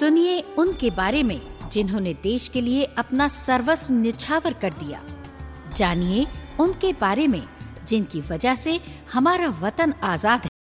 सुनिए उनके बारे में जिन्होंने देश के लिए अपना सर्वस्व न्यौछावर कर दिया। जानिए उनके बारे में जिनकी वजह से हमारा वतन आजाद